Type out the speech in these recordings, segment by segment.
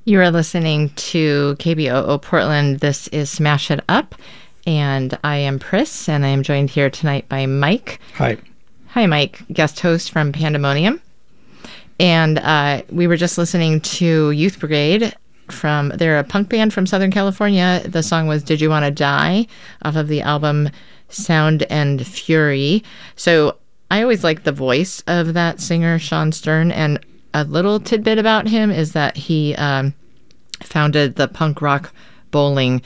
You are listening to KBOO Portland. This is Smash It Up, and I am Pris, and I am joined here tonight by Mike. Hi. Hi, Mike, guest host from Pandemonium. And we were just listening to Youth Brigade. They're a punk band from Southern California. The song was Did You Want to Die off of the album Sound and Fury. So I always like the voice of that singer, Sean Stern, and a little tidbit about him is that he founded the punk rock bowling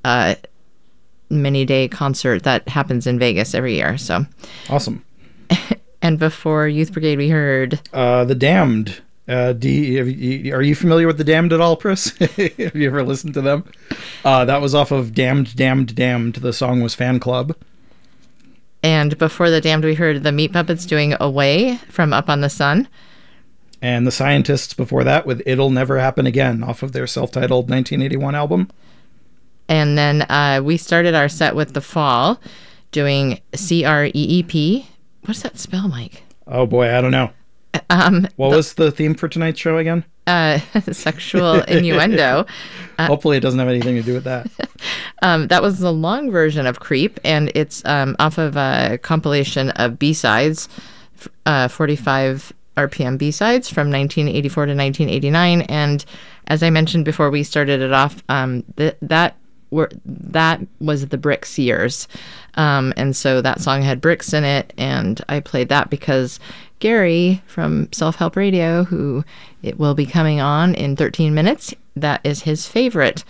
mini-day concert that happens in Vegas every year. So awesome. And before Youth Brigade, we heard The Damned. Are you familiar with The Damned at all, Pris? Have you ever listened to them? That was off of Damned, Damned, Damned. The song was Fan Club. And before The Damned, we heard the Meat Puppets doing Away from Up on the Sun. And the Scientists before that with It'll Never Happen Again off of their self-titled 1981 album. And then we started our set with The Fall doing CREEP. What does that spell, Mike? Oh boy, I don't know. What was the theme for tonight's show again? Sexual innuendo. Hopefully it doesn't have anything to do with that. That was the long version of Creep, and it's off of a compilation of B-sides, 45 RPM B-sides from 1984 to 1989. And as I mentioned before we started it off, that was the Bricks years. And so that song had Bricks in it, and I played that because Gary from Self Help Radio, who it will be coming on in 13 minutes, that is his favorite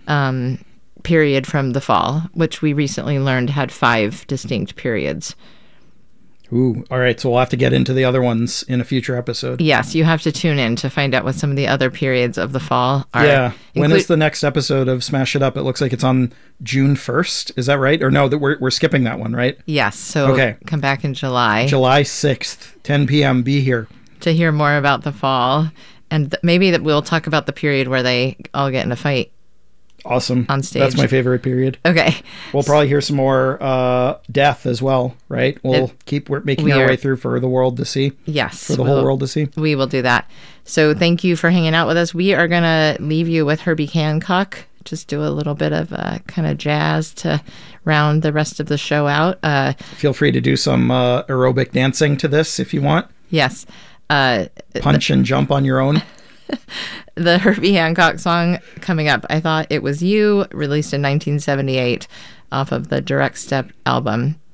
period from The Fall, which we recently learned had 5 distinct periods. Ooh, all right. So we'll have to get into the other ones in a future episode. Yes, you have to tune in to find out what some of the other periods of The Fall are. Yeah. When is the next episode of Smash It Up? It looks like it's on June 1st. Is that right? Or no, we're skipping that one, right? Yes. So okay. Come back in July. July 6th, 10 p.m. Be here. To hear more about The Fall. And maybe that we'll talk about the period where they all get in a fight. Awesome. On stage. That's my favorite period. Okay. We'll probably hear some more death as well, right? We'll keep making our way through for the world to see. Yes. For the whole world to see. We will do that. So thank you for hanging out with us. We are going to leave you with Herbie Hancock. Just do a little bit of kind of jazz to round the rest of the show out. Feel free to do some aerobic dancing to this if you want. Yes. Punch and jump on your own. The Herbie Hancock song coming up, I Thought It Was You, released in 1978 off of the Direct Step album.